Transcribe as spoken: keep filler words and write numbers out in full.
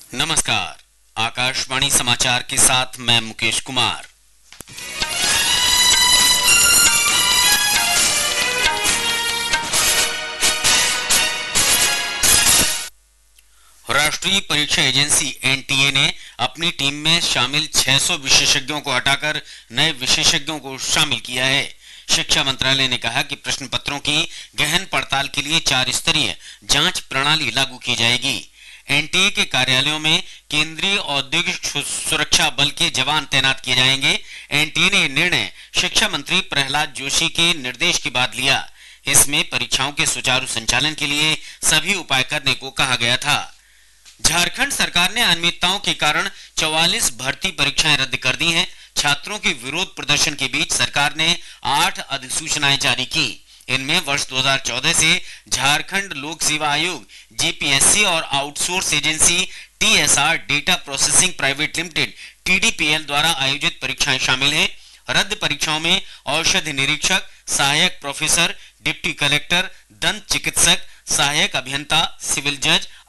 नमस्कार, आकाशवाणी समाचार के साथ मैं मुकेश कुमार। राष्ट्रीय परीक्षा एजेंसी एन टी ए ने अपनी टीम में शामिल छह सौ विशेषज्ञों को हटाकर नए विशेषज्ञों को शामिल किया है। शिक्षा मंत्रालय ने कहा कि प्रश्न पत्रों की गहन पड़ताल के लिए चार स्तरीय जांच प्रणाली लागू की जाएगी। एन टी ए के कार्यालयों में केंद्रीय औद्योगिक सुरक्षा बल के जवान तैनात किए जाएंगे। एन टी ए ने निर्णय शिक्षा मंत्री प्रहलाद जोशी के निर्देश के बाद लिया। इसमें परीक्षाओं के सुचारू संचालन के लिए सभी उपाय करने को कहा गया था। झारखंड सरकार ने अनियमितताओं के कारण चौवालीस भर्ती परीक्षाएं रद्द कर दी हैं। छात्रों के विरोध प्रदर्शन के बीच सरकार ने आठ अधिसूचनाएं जारी की। इनमें वर्ष दो हज़ार चौदह से झारखंड लोक सेवा आयोग जे पी एस सी और outsource agency T S R data processing private limited T D P L द्वारा आयोजित परीक्षाएं शामिल हैं। रद्द परीक्षाओं में औषधि निरीक्षक, सहायक प्रोफेसर, डिप्टी कलेक्टर, दंत चिकित्सक, सहायक अभियंता, सिविल जज,